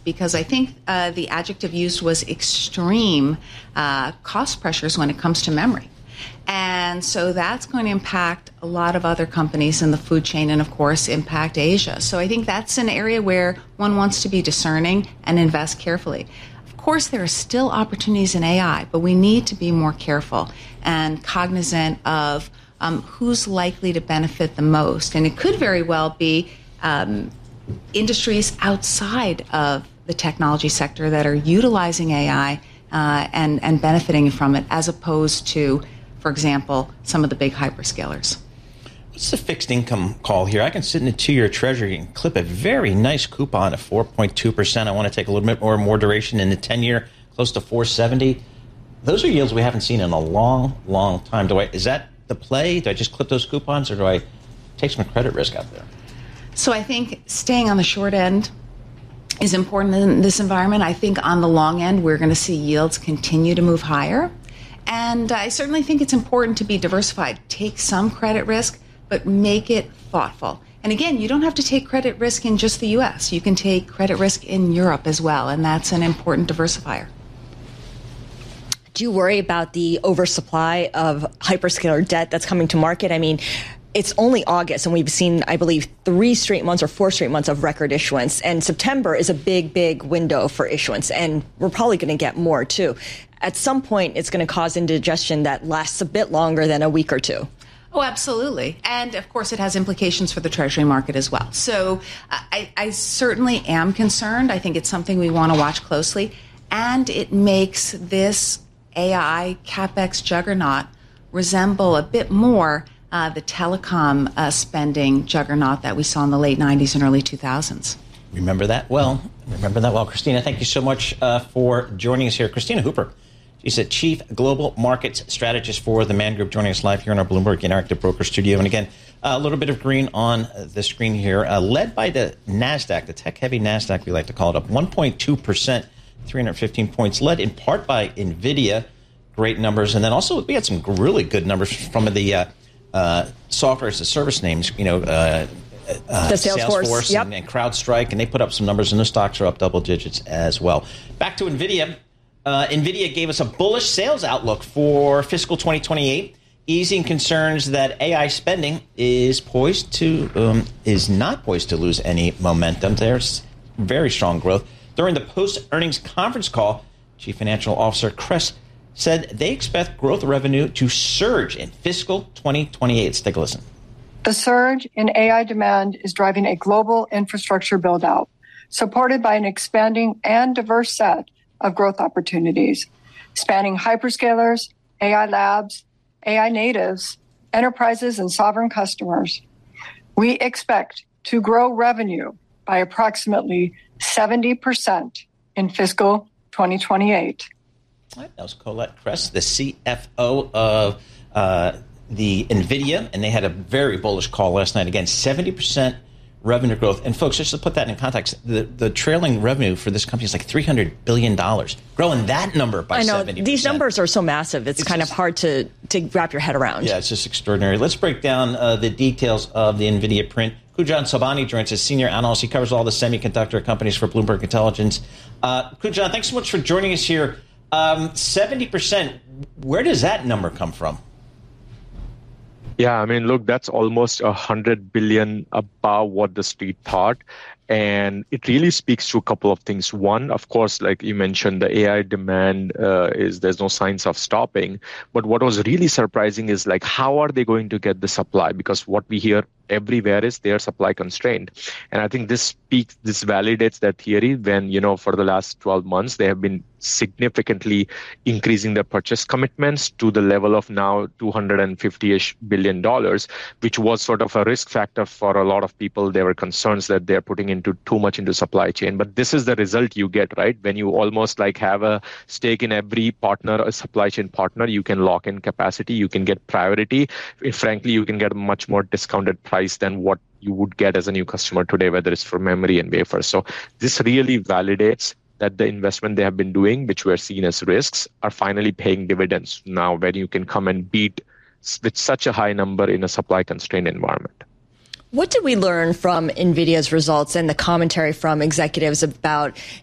because I think the adjective used was extreme cost pressures when it comes to memory. And so that's going to impact a lot of other companies in the food chain and, of course, impact Asia. So I think that's an area where one wants to be discerning and invest carefully. Of course, there are still opportunities in AI, but we need to be more careful and cognizant of who's likely to benefit the most. And it could very well be industries outside of the technology sector that are utilizing AI and benefiting from it, as opposed to, for example, some of the big hyperscalers. What's the fixed income call here? I can sit in a 2-year treasury and clip a very nice coupon of 4.2%. I want to take a little bit more duration in the 10-year, close to 4.70. Those are yields we haven't seen in a long, long time. Is that the play? Do I just clip those coupons, or do I take some credit risk out there? So I think staying on the short end is important in this environment. I think on the long end, we're going to see yields continue to move higher. And I certainly think it's important to be diversified. Take some credit risk, but make it thoughtful. And again, you don't have to take credit risk in just the U.S. You can take credit risk in Europe as well, and that's an important diversifier. Do you worry about the oversupply of hyperscaler debt that's coming to market? I mean, it's only August, and we've seen, I believe, 4 straight months of record issuance. And September is a big window for issuance, and we're probably going to get more, too. At some point, it's going to cause indigestion that lasts a bit longer than a week or two. Oh, absolutely. And, of course, it has implications for the Treasury market as well. So I certainly am concerned. I think it's something we want to watch closely. And it makes this AI CapEx juggernaut resemble a bit more the telecom spending juggernaut that we saw in the late 90s and early 2000s. Remember that well. Christina, thank you so much for joining us here. Christina Hooper, she's a Chief Global Markets Strategist for the Man Group, joining us live here in our Bloomberg Interactive Broker Studio. And again, a little bit of green on the screen here, led by the NASDAQ, the tech-heavy NASDAQ, we like to call it, up 1.2%, 315 points, led in part by NVIDIA. Great numbers. And then also we had some really good numbers from the software as a service names, the Salesforce yep. and CrowdStrike, and they put up some numbers, and those stocks are up double digits as well. Back to NVIDIA. NVIDIA gave us a bullish sales outlook for fiscal 2028, easing concerns that AI spending is not poised to lose any momentum. There's very strong growth. During the post-earnings conference call, Chief Financial Officer Chris said they expect growth revenue to surge in fiscal 2028. Let's take a listen. The surge in AI demand is driving a global infrastructure build-out, supported by an expanding and diverse set of growth opportunities, spanning hyperscalers, AI labs, AI natives, enterprises, and sovereign customers. We expect to grow revenue by approximately 70% in fiscal 2028. That was Colette Kress, the CFO of the NVIDIA, and they had a very bullish call last night. Again, 70% revenue growth. And folks, just to put that in context, the trailing revenue for this company is like $300 billion. Growing that number by 70%. I know, these numbers are so massive, it's kind of hard to wrap your head around. Yeah, it's just extraordinary. Let's break down the details of the NVIDIA print. Kujan Sobhani joins us, senior analyst. He covers all the semiconductor companies for Bloomberg Intelligence. Kujan, thanks so much for joining us here. 70%, where does that number come from? Yeah, I mean, look, that's almost $100 billion above what the street thought. And it really speaks to a couple of things. One, of course, like you mentioned, the AI demand there's no signs of stopping. But what was really surprising is like, how are they going to get the supply? Because what we hear everywhere is they are supply constrained. And I think this validates that theory when, for the last 12 months, they have been significantly increasing their purchase commitments to the level of now $250-ish billion, which was sort of a risk factor for a lot of people. There were concerns that they're putting too much into supply chain. But this is the result you get, right? When you almost like have a stake in every partner, a supply chain partner, you can lock in capacity, you can get priority. Frankly, you can get a much more discounted price than what you would get as a new customer today, whether it's for memory and wafers. So this really validates that the investment they have been doing, which were seen as risks, are finally paying dividends now when you can come and beat with such a high number in a supply constrained environment. What did we learn from NVIDIA's results and the commentary from executives about